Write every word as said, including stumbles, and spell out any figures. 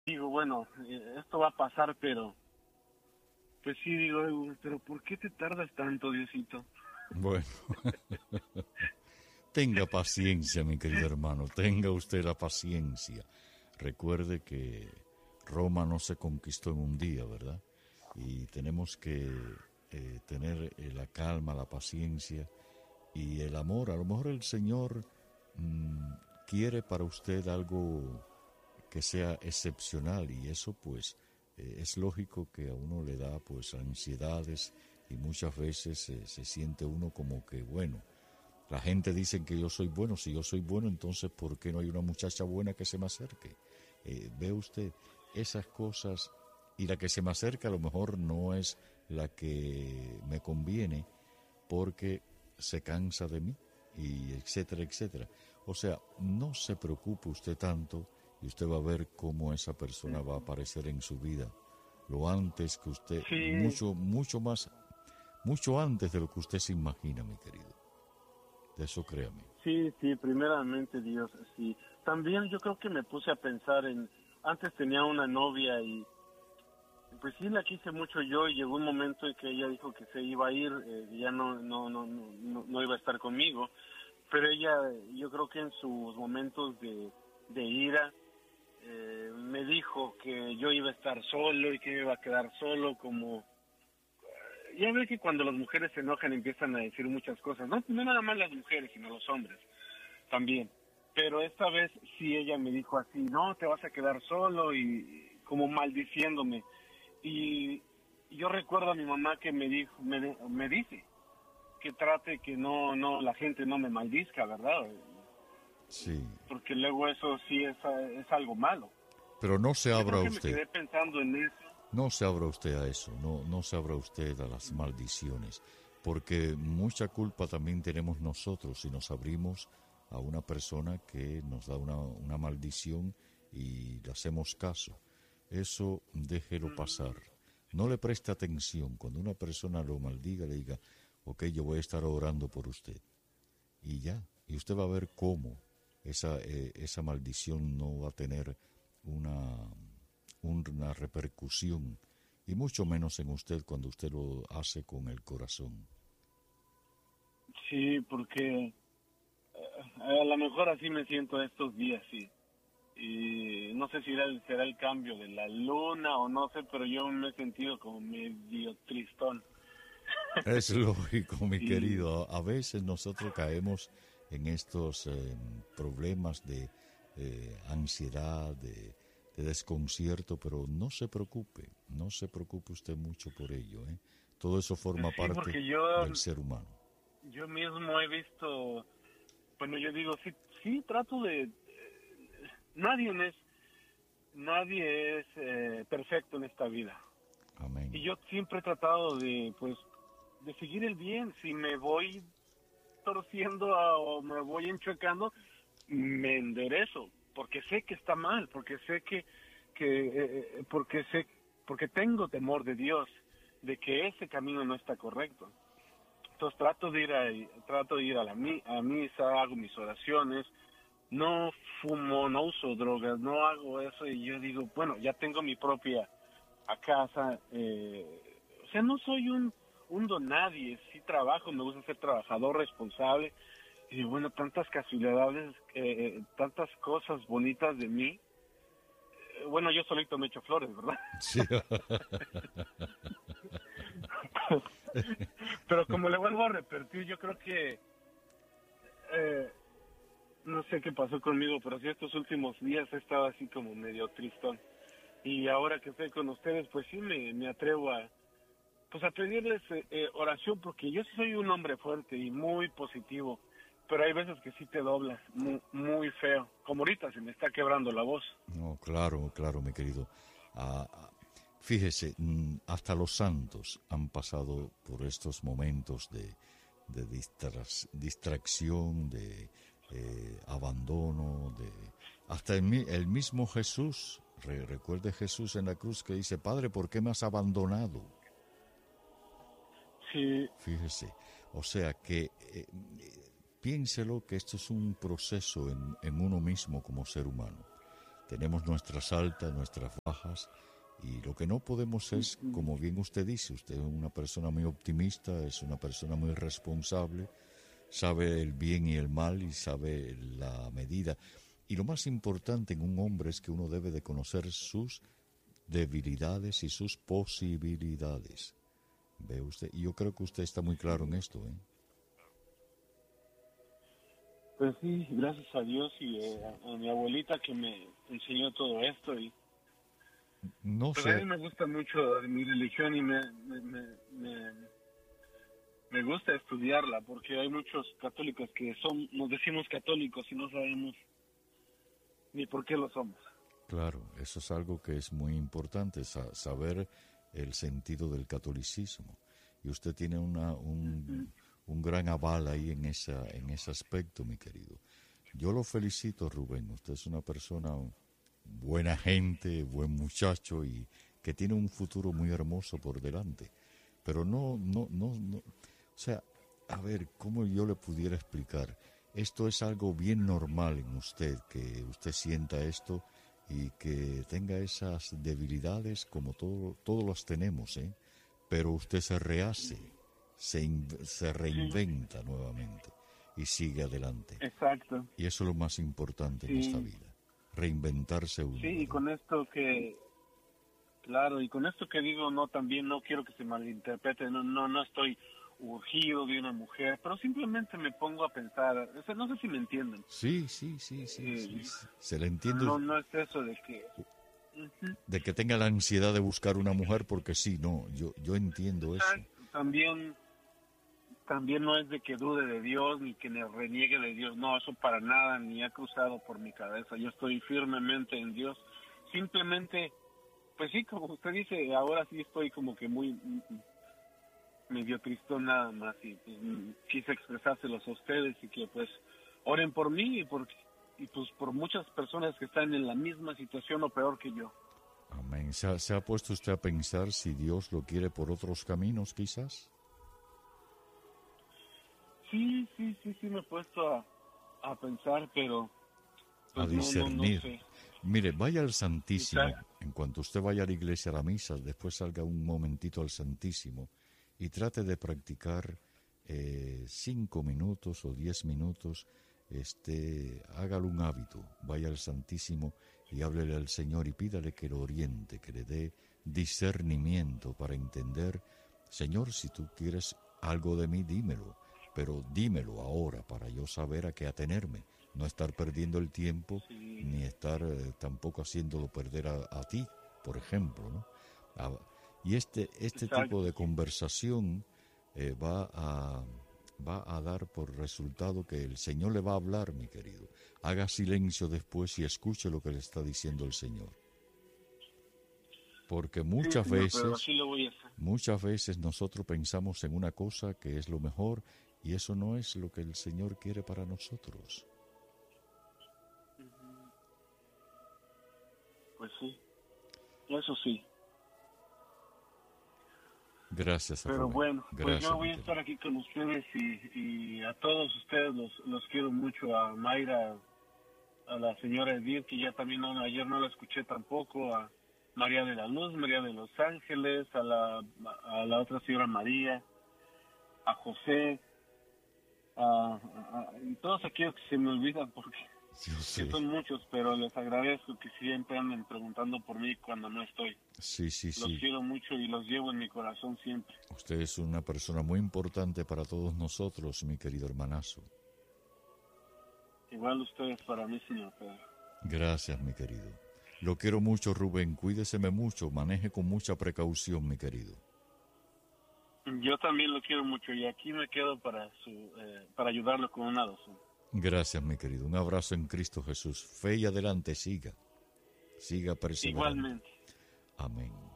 digo, bueno, eh, esto va a pasar, pero pues sí digo, pero ¿por qué te tardas tanto, Diosito? Bueno, tenga paciencia, mi querido hermano, tenga usted la paciencia. Recuerde que Roma no se conquistó en un día, ¿verdad? Y tenemos que eh, tener eh, la calma, la paciencia y el amor. A lo mejor el Señor mmm, quiere para usted algo que sea excepcional y eso pues eh, es lógico que a uno le da pues ansiedades y muchas veces eh, se siente uno como que bueno, la gente dice que yo soy bueno, si yo soy bueno entonces ¿por qué no hay una muchacha buena que se me acerque? Eh, ve usted esas cosas y la que se me acerca a lo mejor no es la que me conviene porque se cansa de mí y etcétera, etcétera. O sea, no se preocupe usted tanto y usted va a ver cómo esa persona va a aparecer en su vida lo antes que usted, Sí, mucho, mucho más, mucho antes de lo que usted se imagina, mi querido. De eso créame. sí, sí, primeramente Dios, sí. También yo creo que me puse a pensar en, antes tenía una novia y pues sí la quise mucho yo y llegó un momento en que ella dijo que se iba a ir, eh, y ya no, no, no, no, no, no iba a estar conmigo, pero ella, yo creo que en sus momentos de, de ira, eh, me dijo que yo iba a estar solo y que me iba a quedar solo, como ya ves que cuando las mujeres se enojan empiezan a decir muchas cosas, no, no nada más las mujeres, sino los hombres también. Pero esta vez sí ella me dijo así, no, te vas a quedar solo y como maldiciéndome. Y yo recuerdo a mi mamá que me dijo, me, me dice que trate que no, no, la gente no me maldizca, ¿verdad? Sí. Porque luego eso sí es, es algo malo. Pero no se Yo creo abra que me usted. quedé pensando en eso. No se abra usted a eso, no, no se abra usted a las maldiciones, porque mucha culpa también tenemos nosotros si nos abrimos a una persona que nos da una, una maldición y le hacemos caso. Eso déjelo pasar. No le preste atención. Cuando una persona lo maldiga, le diga, ok, yo voy a estar orando por usted. Y ya, y usted va a ver cómo esa, eh, esa maldición no va a tener una una repercusión, y mucho menos en usted cuando usted lo hace con el corazón. Sí, porque a lo mejor así me siento estos días, sí. Y no sé si será el, será el cambio de la luna o no sé, pero yo me he sentido como medio tristón. Es lógico, mi Y querido. A veces nosotros caemos en estos eh, problemas de eh, ansiedad, de, de desconcierto, pero no se preocupe, no se preocupe usted mucho por ello, ¿eh? Todo eso forma sí, parte porque yo, del ser humano. yo mismo he visto, bueno, yo digo, sí, sí trato de, nadie es, nadie es eh, perfecto en esta vida. Y Amén. yo siempre he tratado de, pues, de seguir el bien. Si me voy torciendo a- o me voy enchuecando, me enderezo, porque sé que está mal, porque sé que, que eh, porque sé, porque tengo temor de Dios, de que ese camino no está correcto. Entonces trato de ir a, trato de ir a la mi- a misa, hago mis oraciones, no fumo, no uso drogas, no hago eso y yo digo, bueno, ya tengo mi propia a casa, eh, o sea, no soy un, un don nadie, sí trabajo, me gusta ser trabajador responsable, y bueno, tantas casualidades, eh, tantas cosas bonitas de mí, eh, bueno, yo solito me echo flores, ¿verdad? Sí. Pero como le vuelvo a repetir, yo creo que, eh, no sé qué pasó conmigo, pero sí estos últimos días he estado así como medio tristón, y ahora que estoy con ustedes, pues sí me, me atrevo a, pues a pedirles eh, eh, oración, porque yo sí soy un hombre fuerte y muy positivo, pero hay veces que sí te doblas muy, muy feo, como ahorita se me está quebrando la voz. No, claro, claro, mi querido. Ah, ah, fíjese, mm, hasta los santos han pasado por estos momentos de, de distra- distracción, de eh, abandono, de hasta el, mi- el mismo Jesús. Re- recuerde Jesús en la cruz que dice, Padre, ¿por qué me has abandonado? Sí, Fíjese, o sea que eh, piénselo que esto es un proceso en, en uno mismo como ser humano. tenemos nuestras altas, nuestras bajas, y lo que no podemos es, como bien usted dice, usted es una persona muy optimista, es una persona muy responsable, sabe el bien y el mal y sabe la medida. Y lo más importante en un hombre es que uno debe de conocer sus debilidades y sus posibilidades. ¿Ve usted? Y yo creo que usted está muy claro en esto, ¿eh? Pues sí, gracias a Dios y eh, a, a mi abuelita que me enseñó todo esto. Y no pues sé. a mí me gusta mucho mi religión y me, me, me, me, me gusta estudiarla, porque hay muchos católicos que son, nos decimos católicos y no sabemos ni por qué lo somos. Claro, eso es algo que es muy importante, sa- saber el sentido del catolicismo. Y usted tiene una, un, un gran aval ahí en, esa, en ese aspecto, mi querido. Yo lo felicito, Rubén. Usted es una persona buena gente, buen muchacho y que tiene un futuro muy hermoso por delante. Pero no, no, no, no. O sea, a ver, ¿cómo yo le pudiera explicar? Esto es algo bien normal en usted, que usted sienta esto y que tenga esas debilidades como todo, todos las tenemos, ¿eh? Pero usted se rehace, se, in- se reinventa nuevamente y sigue adelante. Exacto. Y eso es lo más importante en Sí. esta vida, reinventarse uno. Sí, y ¿verdad? con esto que, claro, y con esto que digo, no, también no quiero que se malinterprete, no, no, no estoy urgido de una mujer, pero simplemente me pongo a pensar, o sea, no sé si me entienden. Sí, sí, sí, sí, sí, Eh, sí. Se le entiende No, no es eso de que, ujú, de que tenga la ansiedad de buscar una mujer porque sí, no, yo, yo entiendo eso. también, también no es de que dude de Dios ni que me reniegue de Dios, no, eso para nada, ni ha cruzado por mi cabeza, yo estoy firmemente en Dios, simplemente, pues sí, como usted dice, ahora sí estoy como que muy mm, medio tristón nada más y pues, mm, quise expresárselos a ustedes y que pues oren por mí y por, y pues por muchas personas que están en la misma situación o peor que yo. Amén. ¿Se ha, se ha puesto usted a pensar si Dios lo quiere por otros caminos, quizás? Sí, sí, sí, sí me he puesto a, a pensar, pero A pues, no, no, no discernir. sé. Mire, vaya al Santísimo. Exacto. En cuanto usted vaya a la iglesia, a la misa, después salga un momentito al Santísimo y trate de practicar eh, cinco minutos o diez minutos. Este, hágalo un hábito. Vaya al Santísimo y háblele al Señor y pídale que lo oriente, que le dé discernimiento para entender. Señor, si tú quieres algo de mí, dímelo, pero dímelo ahora para yo saber a qué atenerme. No estar perdiendo el tiempo, Sí. ni estar eh, tampoco haciéndolo perder a, a ti, por ejemplo, ¿no? A- y este, este Exacto. tipo de conversación eh, va a, va a dar por resultado que el Señor le va a hablar, mi querido. Haga silencio después y escuche lo que le está diciendo el Señor. Porque muchas Sí, señor, pero veces, así lo voy a hacer. muchas veces nosotros pensamos en una cosa que es lo mejor y eso no es lo que el Señor quiere para nosotros. Pues sí, eso sí. Gracias, Pero Rubén. bueno, pues Gracias, yo voy a mi estar aquí con ustedes y, y a todos ustedes los, los quiero mucho, a Mayra, a la señora Edith, que ya también no, ayer no la escuché tampoco, a María de la Luz, María de los Ángeles, a la, a la otra señora María, a José, a, a- a- y todos aquellos que se me olvidan porque Yo que sé. son muchos, pero les agradezco que siempre anden preguntando por mí cuando no estoy. Sí, sí, Los sí. quiero mucho y los llevo en mi corazón siempre. Usted es una persona muy importante para todos nosotros, mi querido hermanazo. Igual ustedes para mí, señor Pedro. Gracias, mi querido. Lo quiero mucho, Rubén. Cuídeseme mucho. Maneje con mucha precaución, mi querido. Yo también lo quiero mucho y aquí me quedo para su, eh, para ayudarlo con una dosis. Gracias, mi querido. Un abrazo en Cristo Jesús. Fe y adelante, siga. Siga perseverando. Igualmente. Amén.